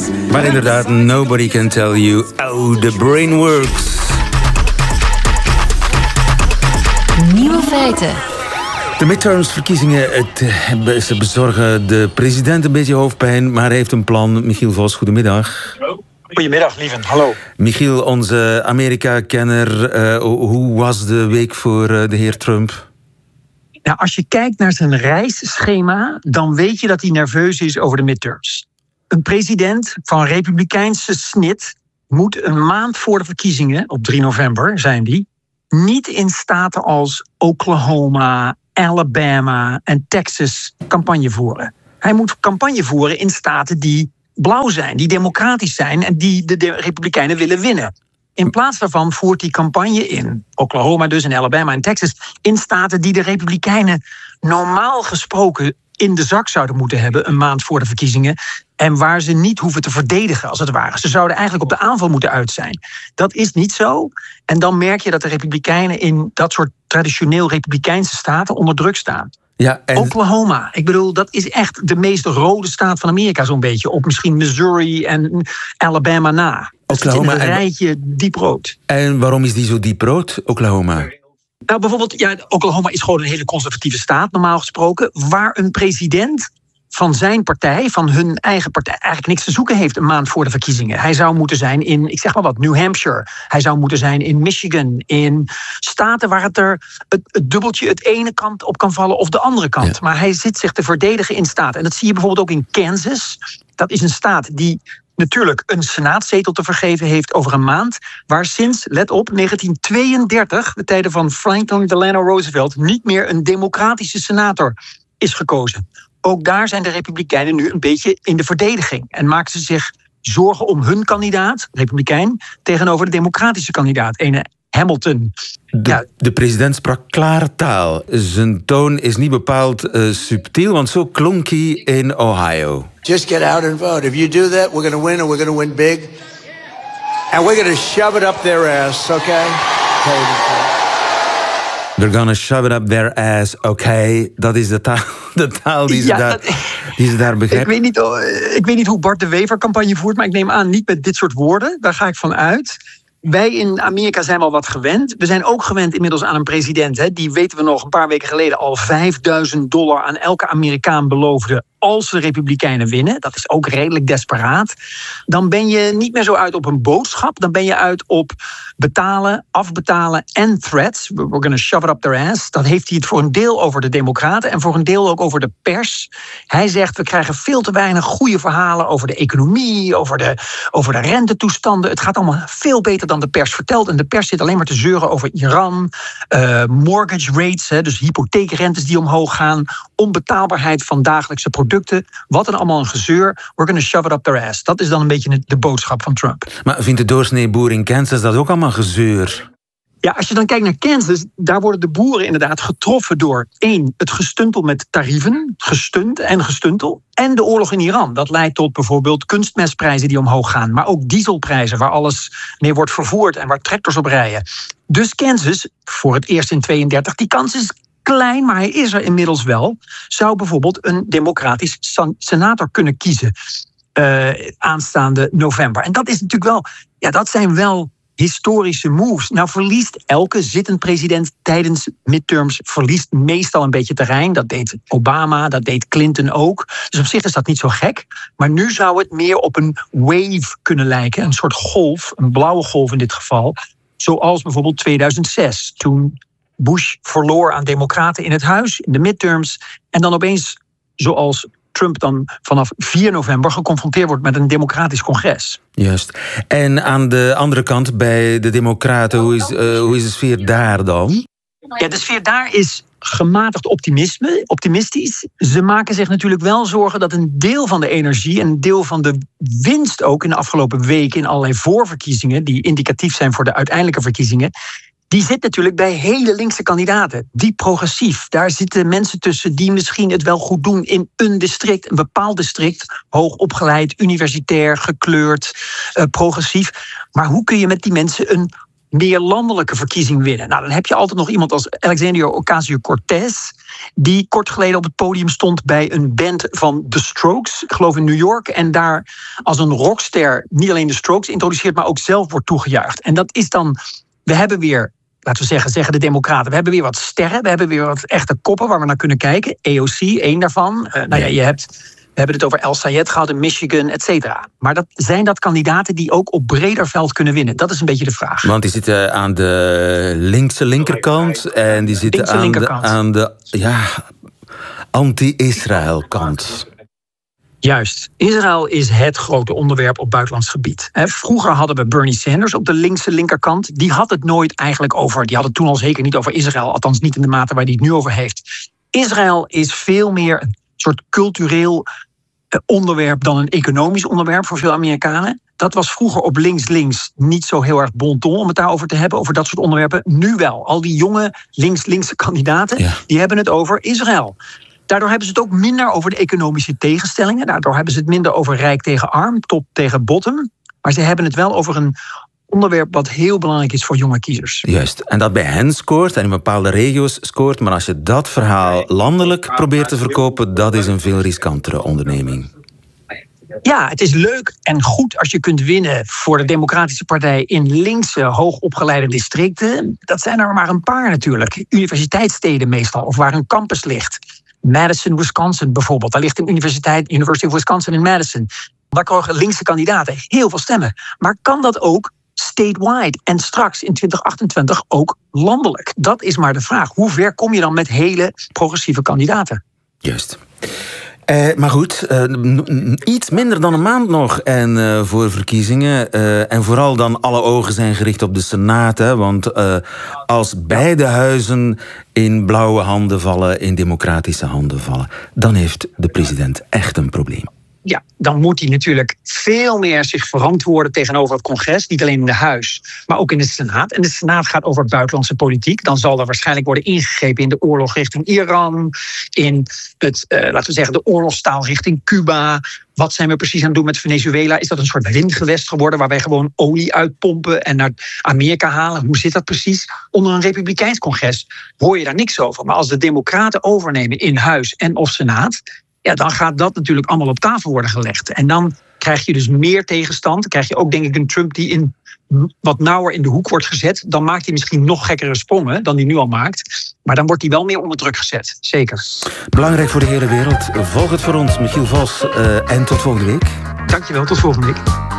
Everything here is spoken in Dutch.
Maar inderdaad, nobody can tell you how the brain works. Nieuwe feiten. De midtermsverkiezingen, ze bezorgen de president een beetje hoofdpijn, maar hij heeft een plan. Michiel Vos, goedemiddag. Goedemiddag, lieven. Hallo. Michiel, onze Amerika-kenner, hoe was de week voor de heer Trump? Nou, als je kijkt naar zijn reisschema, dan weet je dat hij nerveus is over de midterms. Een president van republikeinse snit moet een maand voor de verkiezingen, op 3 november zijn die, niet in staten als Oklahoma, Alabama en Texas campagne voeren. Hij moet campagne voeren in staten die blauw zijn, die democratisch zijn en die de Republikeinen willen winnen. In plaats daarvan voert hij campagne in Oklahoma dus, in Alabama en Texas, in staten die de Republikeinen normaal gesproken in de zak zouden moeten hebben een maand voor de verkiezingen en waar ze niet hoeven te verdedigen, als het ware. Ze zouden eigenlijk op de aanval moeten uit zijn. Dat is niet zo. En dan merk je dat de Republikeinen in dat soort traditioneel Republikeinse staten onder druk staan. Ja, en Oklahoma, ik bedoel, dat is echt de meest rode staat van Amerika zo'n beetje. Op misschien Missouri en Alabama na. Oklahoma een rijtje diep rood. En waarom is die zo diep rood, Oklahoma? Nou, bijvoorbeeld, Oklahoma is gewoon een hele conservatieve staat, normaal gesproken, waar een president van zijn partij, van hun eigen partij, eigenlijk niks te zoeken heeft een maand voor de verkiezingen. Hij zou moeten zijn in, ik zeg maar wat, New Hampshire. Hij zou moeten zijn in Michigan, in staten waar het dubbeltje het ene kant op kan vallen of de andere kant. Ja. Maar hij zit zich te verdedigen in staten. En dat zie je bijvoorbeeld ook in Kansas. Dat is een staat die natuurlijk een senaatzetel te vergeven heeft over een maand, waar sinds, let op, 1932, de tijden van Franklin Delano Roosevelt, niet meer een democratische senator is gekozen. Ook daar zijn de Republikeinen nu een beetje in de verdediging en maken ze zich zorgen om hun kandidaat, Republikein, tegenover de democratische kandidaat, ene Hamilton. De president sprak klare taal. Zijn toon is niet bepaald subtiel, want zo klonk hij in Ohio. Just get out and vote. If you do that, we're going to win and we're going to win big. And we're going to shove it up their ass, okay? They're gonna shove it up their ass, okay? Dat is de taal die ze daar begrijpen. Ik weet niet hoe Bart de Wever campagne voert, maar ik neem aan niet met dit soort woorden. Daar ga ik van uit. Wij in Amerika zijn wel wat gewend. We zijn ook gewend inmiddels aan een president, die weten we nog een paar weken geleden al $5.000 aan elke Amerikaan beloofde als de Republikeinen winnen. Dat is ook redelijk desperaat. Dan ben je niet meer zo uit op een boodschap. Dan ben je uit op betalen, afbetalen en threats. We're gonna shove it up their ass. Dan heeft hij het voor een deel over de Democraten en voor een deel ook over de pers. Hij zegt, we krijgen veel te weinig goede verhalen over de economie, over de rentetoestanden. Het gaat allemaal veel beter dan de pers vertelt. En de pers zit alleen maar te zeuren over Iran, mortgage rates, dus hypotheekrentes die omhoog gaan, onbetaalbaarheid van dagelijkse producten. Wat allemaal een gezeur. We're gonna shove it up their ass. Dat is dan een beetje de boodschap van Trump. Maar vindt de doorsnee boer in Kansas dat ook allemaal gezeur? Ja, als je dan kijkt naar Kansas, daar worden de boeren inderdaad getroffen door 1, het gestuntel met tarieven, gestunt en gestuntel, en de oorlog in Iran. Dat leidt tot bijvoorbeeld kunstmestprijzen die omhoog gaan, maar ook dieselprijzen waar alles mee wordt vervoerd en waar tractors op rijden. Dus Kansas, voor het eerst in 32, die kans is klein, maar hij is er inmiddels wel, zou bijvoorbeeld een democratisch senator kunnen kiezen aanstaande november. En dat is natuurlijk wel, dat zijn wel historische moves. Nou verliest elke zittend president tijdens midterms verliest meestal een beetje terrein. Dat deed Obama, dat deed Clinton ook. Dus op zich is dat niet zo gek. Maar nu zou het meer op een wave kunnen lijken. Een soort golf, een blauwe golf in dit geval. Zoals bijvoorbeeld 2006, toen Bush verloor aan democraten in het huis, in de midterms. En dan opeens, zoals Trump dan vanaf 4 november geconfronteerd wordt met een democratisch congres. Juist. En aan de andere kant, bij de democraten, hoe is de sfeer daar dan? Ja, de sfeer daar is gematigd optimistisch. Ze maken zich natuurlijk wel zorgen dat een deel van de energie en een deel van de winst ook in de afgelopen weken in allerlei voorverkiezingen, die indicatief zijn voor de uiteindelijke verkiezingen, die zit natuurlijk bij hele linkse kandidaten. Diep progressief. Daar zitten mensen tussen die misschien het wel goed doen in een district, een bepaald district. Hoog opgeleid, universitair, gekleurd, progressief. Maar hoe kun je met die mensen een meer landelijke verkiezing winnen. Nou, dan heb je altijd nog iemand als Alexandria Ocasio-Cortez, die kort geleden op het podium stond bij een band van The Strokes, ik geloof in New York, en daar als een rockster niet alleen The Strokes introduceert, maar ook zelf wordt toegejuicht. En dat is dan, we hebben weer, laten we zeggen de Democraten, we hebben weer wat sterren, we hebben weer wat echte koppen waar we naar kunnen kijken. AOC, één daarvan. We hebben het over El Sayed gehad in Michigan, et cetera. Maar zijn dat kandidaten die ook op breder veld kunnen winnen? Dat is een beetje de vraag. Want die zitten aan de linkse linkerkant en die zitten aan de anti-Israël kant. Juist. Israël is het grote onderwerp op buitenlands gebied. Vroeger hadden we Bernie Sanders op de linkse linkerkant. Die had het nooit eigenlijk over. Die had het toen al zeker niet over Israël. Althans niet in de mate waar hij het nu over heeft. Israël is veel meer een soort cultureel onderwerp dan een economisch onderwerp voor veel Amerikanen. Dat was vroeger op links niet zo heel erg bon ton om het daarover te hebben, over dat soort onderwerpen. Nu wel. Al die jonge linkse kandidaten, die hebben het over Israël. Daardoor hebben ze het ook minder over de economische tegenstellingen. Daardoor hebben ze het minder over rijk tegen arm, top tegen bottom. Maar ze hebben het wel over een onderwerp wat heel belangrijk is voor jonge kiezers. Juist, en dat bij hen scoort en in bepaalde regio's scoort. Maar als je dat verhaal landelijk probeert te verkopen, dat is een veel riskantere onderneming. Ja, het is leuk en goed als je kunt winnen voor de Democratische Partij in linkse, hoogopgeleide districten. Dat zijn er maar een paar natuurlijk. Universiteitssteden meestal, of waar een campus ligt. Madison, Wisconsin bijvoorbeeld. Daar ligt een universiteit, University of Wisconsin in Madison. Daar krijgen linkse kandidaten heel veel stemmen. Maar kan dat ook statewide en straks in 2028 ook landelijk? Dat is maar de vraag. Hoe ver kom je dan met hele progressieve kandidaten? Juist. Maar goed, iets minder dan een maand nog voor verkiezingen. En vooral dan alle ogen zijn gericht op de Senaat. Hè, want als beide huizen in blauwe handen vallen, in democratische handen vallen, dan heeft de president echt een probleem. Ja, dan moet hij natuurlijk veel meer zich verantwoorden tegenover het congres. Niet alleen in de Huis, maar ook in de Senaat. En de Senaat gaat over buitenlandse politiek. Dan zal er waarschijnlijk worden ingegrepen in de oorlog richting Iran. In de oorlogstaal richting Cuba. Wat zijn we precies aan het doen met Venezuela? Is dat een soort windgewest geworden waar wij gewoon olie uitpompen en naar Amerika halen? Hoe zit dat precies? Onder een republikeins congres hoor je daar niks over. Maar als de Democraten overnemen in Huis en of Senaat, ja, dan gaat dat natuurlijk allemaal op tafel worden gelegd. En dan krijg je dus meer tegenstand. Dan krijg je ook, denk ik, een Trump die wat nauwer in de hoek wordt gezet. Dan maakt hij misschien nog gekkere sprongen dan hij nu al maakt. Maar dan wordt hij wel meer onder druk gezet. Zeker. Belangrijk voor de hele wereld. Volg het voor ons, Michiel Vos. En tot volgende week. Dankjewel, tot volgende week.